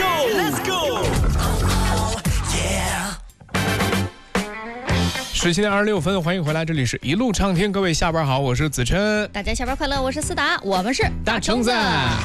go，Let's go。17点26分，欢迎回来，这里是一路畅听，各位下班好，我是子琛， 大家下班快乐，我是思达，我们是大橙子。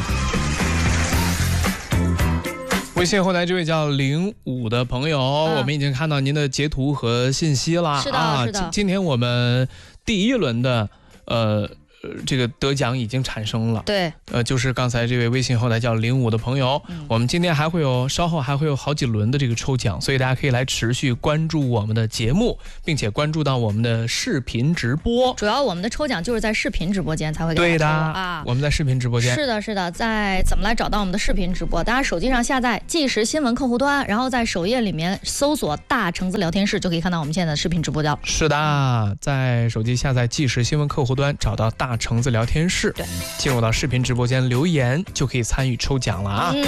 微信后台这位叫05的朋友，我们已经看到您的截图和信息了。 是的，是的。 今天我们第一轮的这个得奖已经产生了。 对， 就是刚才这位微信后台叫05的朋友，我们今天稍后还会有好几轮的这个抽奖，所以大家可以来持续关注我们的节目，并且关注到我们的视频直播。 主要我们的抽奖就是在视频直播间才会给大家抽。 对的啊，我们在视频直播间。 是的，是的，在怎么来找到我们的视频直播？大家手机上下载即时新闻客户端，然后在首页里面搜索大橙子聊天室，就可以看到我们现在的视频直播了。 是的，在手机下载即时新闻客户端，找到大橙子聊天室， 对， 进入到视频直播间留言就可以参与抽奖了啊。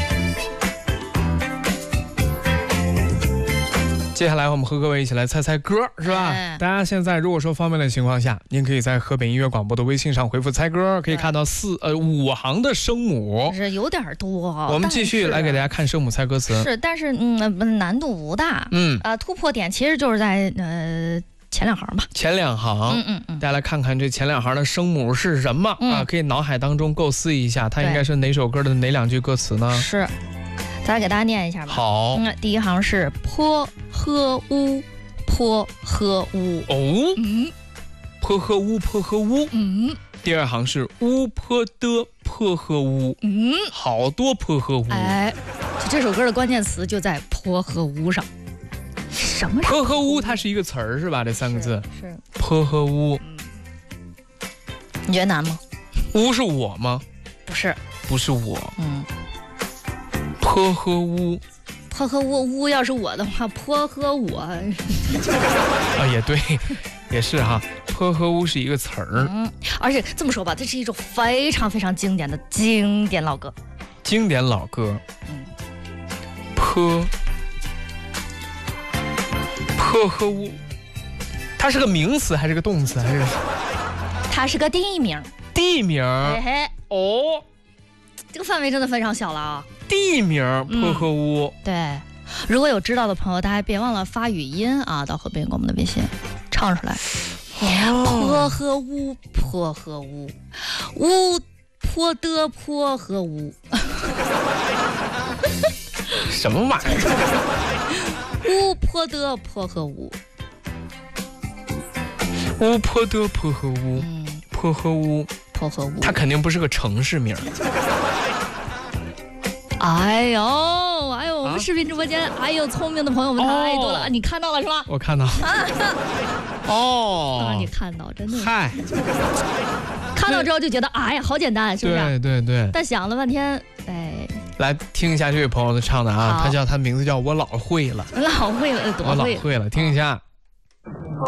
接下来我们和各位一起来猜猜歌，是吧？大家现在如果说方便的情况下，您可以在河北音乐广播的微信上回复猜歌，可以看到5行的声母， 是有点多。 我们继续来给大家看声母猜歌词。 是，但是难度不大。突破点其实就是在前两行吧。前两行，大家来看看这前两行的声母是什么啊？可以脑海当中构思一下，它应该是哪首歌的哪两句歌词呢？是，再来给大家念一下吧。 好， 第一行是坡呵乌，坡呵乌。 坡呵乌，坡呵乌。第二行是乌坡的坡呵乌。好多坡呵乌。 哎，这首歌的关键词就在坡和乌上。什么？ 坡和乌它是一个词儿是吧？这三个字是坡和乌。 你觉得难吗？ 乌是我吗？ 不是， 不是我。坡和乌， 坡和乌要是我的话，坡和我啊也对，也是哈。坡和乌是一个词儿。 而且这么说吧，这是一首非常非常经典的经典老歌。 经典老歌。坡和乌，它是个名词还是个动词还是？ 它是个地名。 地名。 哦，这个范围真的非常小了啊。 地名坡和乌。 对，如果有知道的朋友，大家别忘了发语音啊，到河北我们的微信唱出来。坡和乌，坡和乌，乌坡的坡和乌。 什么玩意儿？ 乌坡的坡和乌， 乌坡的坡和乌，坡和乌， 坡和乌， 它肯定不是个城市名。 哎呦，我们视频直播间，聪明的朋友们太多了，你看到了是吧？ 我看到。 当然你看到，真的。 嗨， 看到之后就觉得，好简单，是不是？ 对。 但想了半天， 来听一下这位朋友的唱的啊，他名字叫我老会了。 老会了，多会了。 我老会了，听一下。